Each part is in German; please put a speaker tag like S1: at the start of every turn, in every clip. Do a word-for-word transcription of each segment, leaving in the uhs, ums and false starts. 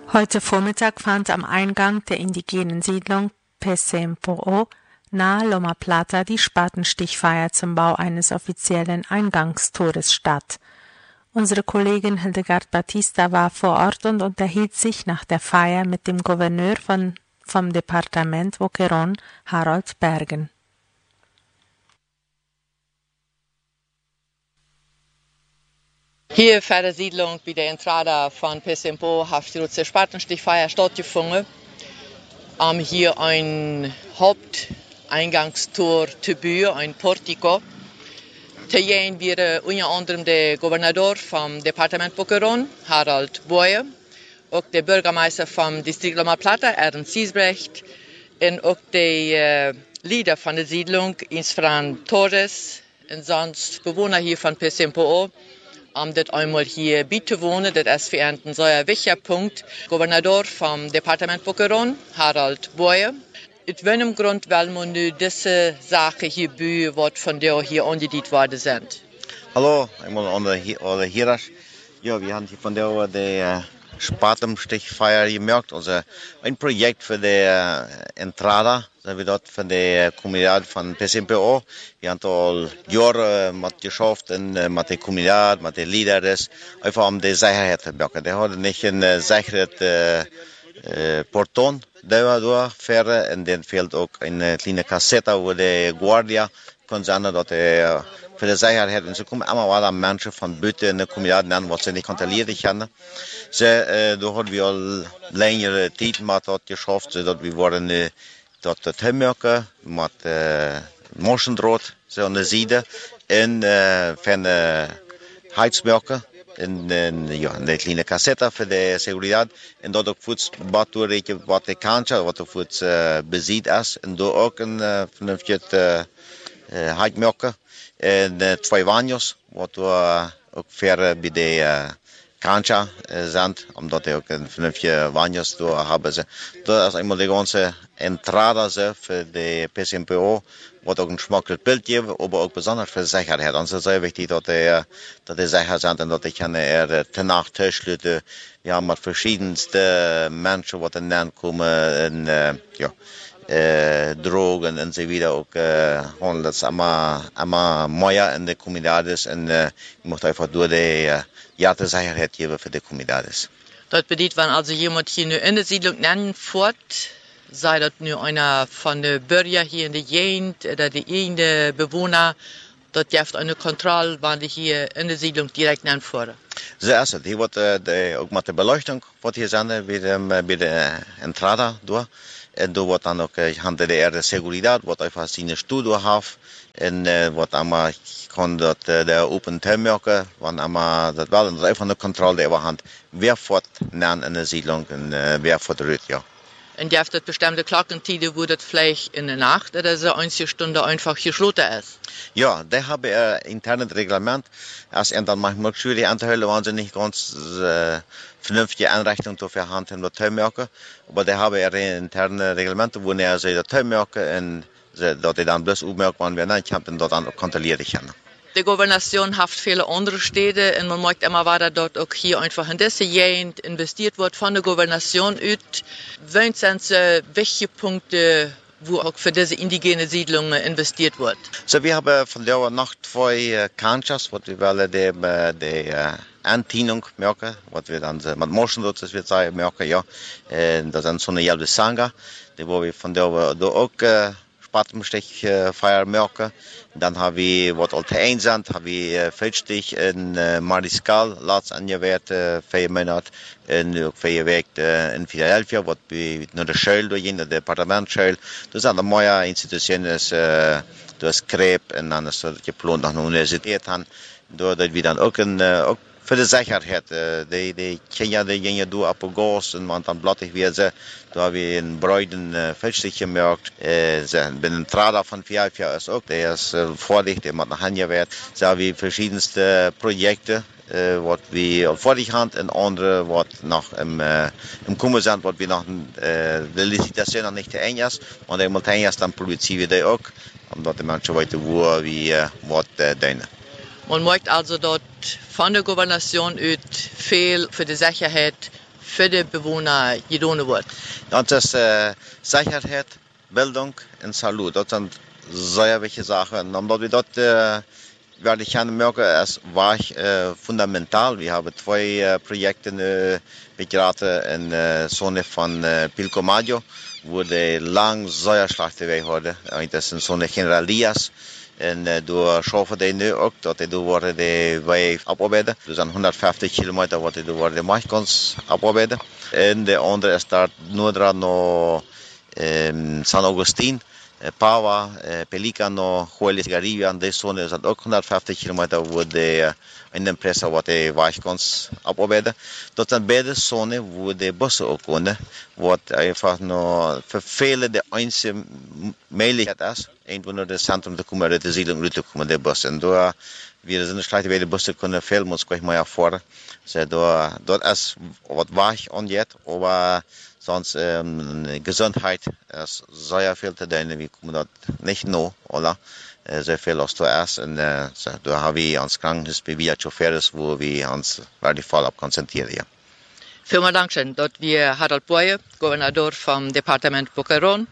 S1: Heute Vormittag fand am Eingang der indigenen Siedlung Pesempo'o nahe Loma Plata die Spatenstichfeier zum Bau eines offiziellen Eingangstores statt. Unsere Kollegin Hildegard Batista war vor Ort und unterhielt sich nach der Feier mit dem Gouverneur von, vom Departement Boquerón, Harold Bergen.
S2: Hier vor der Siedlung bei der Entrada von Pesempo'o hat die Spatenstichfeier stattgefunden. Um hier ein Haupteingangstor zu bauen, ein Portico. Daarbij wir unter anderem der Gouverneur vom Departement Boquerón, Harold Boye, auch der Bürgermeister vom Distrikt Loma Plata, Ernst Siesbrecht, und auch der äh, Leader von der Siedlung, Isfran Torres, und sonst Bewohner hier von Pesempo'o. Um das einmal hier beizuwohnen, das ist für einen sehr wichtiger Punkt. Gouverneur vom Departement Boquerón, Harold Boye. Uit welchem Grund, weil man nu diese Sache hier bauen, wat von der hier angedient worden sind?
S3: Hallo, einmal alle hier. Ja, wir haben hier von der die Spatenstichfeier gemerkt. Also ein Projekt für die Entrada, das wir dort von der Kommunität von Pesempo'o. Wir haben all Jahre mit geschafft und mit der Kommunität, mit den Leadern, einfach um die Sicherheit zu merken. Der hat nicht eine Sicherheit äh, Porton, der war durchfahren, und dann fehlt auch eine kleine Kassette, wo die Guardia kann sein, dass er für die Sicherheit, und so kommen immer wieder Menschen von Bütte in der Kommunität an, was sie nicht kontrolliert haben. So, äh, da haben wir all längere Zeit mit dort geschafft, so dass wir waren äh, dort hinmerken, mit äh, Moschendraht, so an der Seite, und äh, von äh, Heizmerken. In, in, ja, eine kleine Kassette für die Sicherheit. Und dort auch Fuß, was du was die Kancha, was du Fuß äh, besieht ist. Und dort auch ein äh, vernünftiges äh, Heizmerken. Und äh, zwei Vanios, was du äh, auch für bei der äh, Kancha äh, sind. Und dort auch ein vernünftiges Vanios du haben. Das ist einmal die ganze Entrada für die Pesempo'o. Wat ook een smakelijk beeld geven, maar ook besonders voor de zekerheid. En het is heel wichtig dat die, dat die zeker zijn en dat die kunnen er ten nacht thuissluiten. We hebben met verschillende mensen wat in aankomen en uh, ja, uh, drogen en zo wieder ook uh, handelen. Dat is allemaal, allemaal mooier in de communitatis en uh, je moet einfach door de uh, ja, de zekerheid geven voor de communitatis.
S2: Dat betekent, wenn also jemand hier nu in de Siedlung nennen fort, sei das nur einer von den Bürgern hier in der Gegend oder die eigenen Bewohner, dort gibt eine Kontrolle, wann die hier in der Siedlung direkt anfahren.
S3: So ist es. Hier wird äh, auch mit der Beleuchtung, was hier sind, bei, dem, bei der Entrada durch. Und da wird dann auch äh, hinter der Sicherheit, was einfach seine Studio hat. Und äh, was einmal kann dort äh, der Open Term merken, wann einmal das war, und einfach eine Kontrolle über Hand. Wer fährt in der Siedlung und äh, wer fährt rührt, ja.
S2: Und gibt es bestimmte Glockentide, wo das vielleicht in der Nacht oder so eine Stunde einfach geschlossen ist?
S3: Ja, da habe ich ein internes Reglement. Als er dann manchmal schwierig anzuhören, waren sie nicht ganz äh, vernünftige Einrichtungen dafür haben, um das zu merken. Aber da habe ich ein internes Reglement, wo er sich das zu merken und dass er dann bloß aufmerkt, wann wir nicht haben, dort dann kontrolliert können.
S2: Die Gouvernation hat viele andere Städte und man merkt immer weiter, dass auch hier einfach in diese Gegend investiert wird von der Gouvernation aus. Welche sind äh, wichtige Punkte, wo auch für diese indigene Siedlungen investiert wird?
S3: So, wir haben von der noch zwei äh, Kanchas, was wir wollen, die, die äh, Antinung merken, was wir dann äh, mit Moschen das wird sagen, merken, ja. Äh, das sind so eine gelbe Sanga, die wo wir von der da auch äh, Spatenstichfeier merken. Dann haben wir, was alte ein sind, haben wir Feldstich in äh, Mariscal, laatst angewählt, äh, vier Monate, und auch vier Wochen äh, in Philadelphia, was wir nur der Schule durchgehen, der Departementschule. Das sind neue Institutionen, äh, das Krebs, und dann ist das geplant nach der Universität haben. Da wir dann auch, in, äh, auch für die Sicherheit, äh, die, die Kinder, die gehen durch ab und Gas, und man dann blattig wird sie. Da haben wir einen Bräuden äh, Feldstich gemerkt. Äh, bin ein Trader von Philadelphia ist auch, der ist äh, vorliegt, der hat nach Hause wird. So haben wir verschiedenste Projekte, äh, was wir vorliegt haben, und andere, was noch im, äh, im Kommen sind, was wir noch, äh, die Licitation noch nicht eng ist. Und einmal eng ist, dann produzieren wir die auch, omdat die Menschen weiter wo wie, äh, was äh, deinen.
S2: Man merkt also dort von der Gouvernation aus viel für die Sicherheit für die Bewohner getan wird.
S3: Und das äh, Sicherheit, Bildung und Salut, das sind sehr wichtige Sachen. Und dort, dort äh, werde ich gerne merken, es war äh, fundamental. Wir haben zwei äh, Projekte äh, gerade in der äh, Zone von äh, Pilcomayo, wo die lang sehr schlechte Weg hadden. Das sind so eine Generalias. En uh, door schaffen die nu ook dat die worden de weg abarbeiden. Dus aan honderdvijftig kilometer worden die worden de Machkons abarbeiden. En de andere is daar noordra naar um, San Agustín, uh, Pava, uh, Pelicano, Juelis, Garibia. Deze zone is ook honderdvijftig kilometer wo de uh, in de presse wat de Weichkons abarbeiden. Dat zijn beide zones wo de bussen ook wonen. Wat einfach nur für viele de einzige Möglichkeit ist, irgendwo naar het centrum te komen, uit de Siedlung te komen, de bus. En door, we zijn slecht bij de bussen kunnen veel, moet ik maar ervaren. Dus door, dat is wat waag onjet, maar sonst um, Gesundheit ist sehr viel te doen. We komen dat niet nou, oder? Sehr viel als zuerst. En uh, so, da haben wir uns Krankenhaus bei wir Chauffeurs, wo wir uns wirklich voll ab konzentrieren. Ja.
S2: Vielen Dank schön, dass wir Harald Boye, Gouverneur vom Departement Boquerón,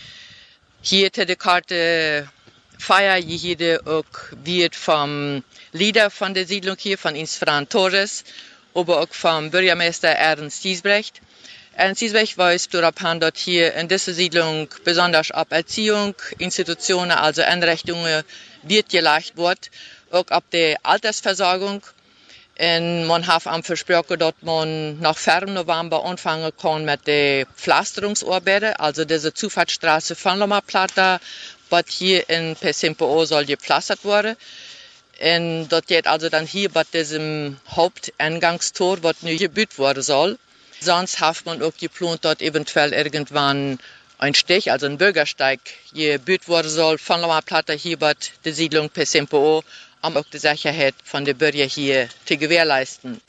S2: hier die Karte Feier, hier auch wird vom Leader von der Siedlung hier, von Insfran Torres, aber auch vom Bürgermeister Ernst Giesbrecht. Ernst Giesbrecht weiß daraufhin, dass hier in dieser Siedlung besonders ab Erziehung, Institutionen, also Einrichtungen, wird geleitet wird, auch ab der Altersversorgung. En man hat am versprochen, dass man nach Fern November anfangen kann mit den Pflasterungsarbeiten, also diese Zufahrtsstraße von Loma Plata, was hier in Pecempo soll gepflastert werden. Und das geht also dann hier bei diesem Haupteingangstor, was neu gebaut werden soll. Sonst hat man auch geplant, dass eventuell irgendwann ein Steg, also ein Bürgersteig, gebaut werden soll von Loma Plata hier bei der Siedlung Pecempo, um auch die Sicherheit von den Bürgern hier zu gewährleisten.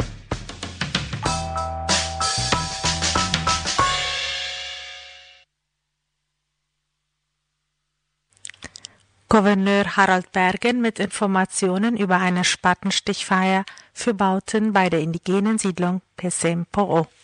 S1: Gouverneur Harald Bergen mit Informationen über eine Spatenstichfeier für Bauten bei der indigenen Siedlung Pecém Poró.